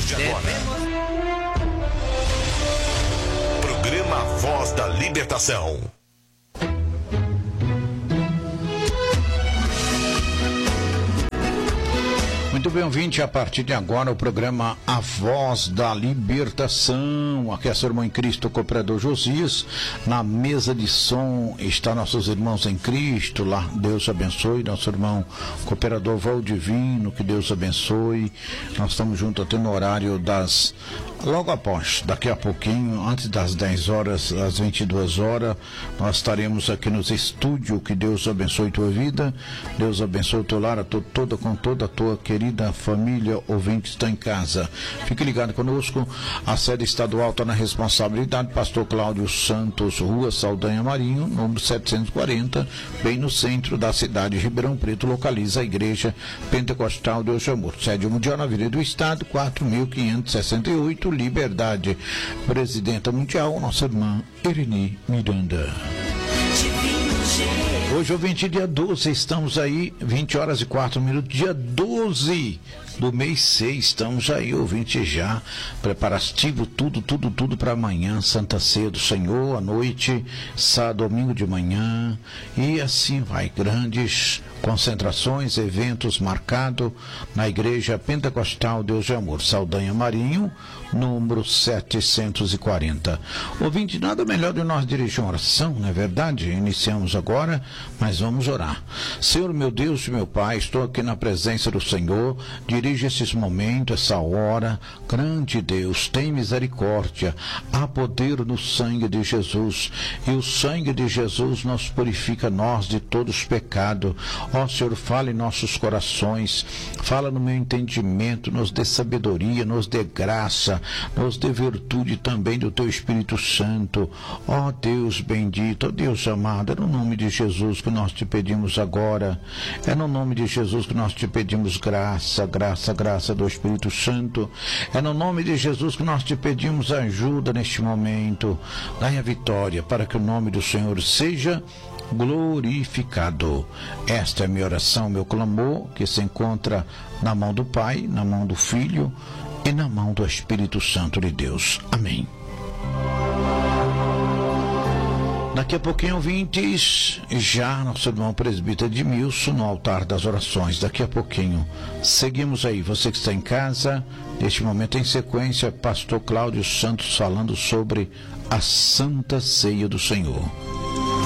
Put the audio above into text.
de agora. Programa Voz da Libertação. Muito bem, ouvinte, a partir de agora o programa A Voz da Libertação. Aqui é seu irmão em Cristo, o cooperador Josias. Na mesa de som está nossos irmãos em Cristo, lá, Deus abençoe. Nosso irmão cooperador Valdivino, que Deus abençoe. Nós estamos juntos até no horário das... Logo após, daqui a pouquinho, antes das 10 horas, às 22 horas, nós estaremos aqui nos estúdios. Que Deus abençoe tua vida, Deus abençoe o teu lar, com toda a tua querida família ouvinte que está em casa. Fique ligado conosco, a sede estadual está na responsabilidade, Pastor Cláudio Santos, Rua Saldanha Marinho, número 740, bem no centro da cidade de Ribeirão Preto, localiza a Igreja Pentecostal Deus de Amor. Sede mundial na Avenida do Estado, 4.568, Liberdade. Presidenta mundial, nossa irmã Irene Miranda. Hoje, ouvinte, dia 12, estamos aí, 20 horas e 4 minutos, dia 12 do mês 6, estamos aí, ouvinte, já preparativo, tudo para amanhã, Santa Ceia do Senhor, à noite, sábado, domingo de manhã, e assim vai, grandes concentrações, eventos marcados na Igreja Pentecostal Deus de Amor, Saldanha Marinho, número 740. Ouvinte, nada melhor de nós dirigir uma oração, não é verdade? Iniciamos agora, mas vamos orar. Senhor, meu Deus e meu Pai, estou aqui na presença do Senhor, dirige esses momentos, essa hora, grande Deus, tem misericórdia, há poder no sangue de Jesus, e o sangue de Jesus nos purifica nós de todos os pecados. Ó Senhor, fala em nossos corações, fala no meu entendimento, nos dê sabedoria, nos dê graça, nos dê virtude também do Teu Espírito Santo. Ó Deus bendito, ó Deus amado, é no nome de Jesus que nós te pedimos agora, é no nome de Jesus que nós te pedimos graça do Espírito Santo, é no nome de Jesus que nós te pedimos ajuda neste momento. Dai a vitória para que o nome do Senhor seja glorificado. Esta é a minha oração, meu clamor, que se encontra na mão do Pai, na mão do Filho e na mão do Espírito Santo de Deus. Amém. Daqui a pouquinho, ouvintes, já nosso irmão presbítero Edmilson no altar das orações. Daqui a pouquinho, seguimos aí. Você que está em casa, neste momento em sequência, Pastor Cláudio Santos falando sobre a Santa Ceia do Senhor.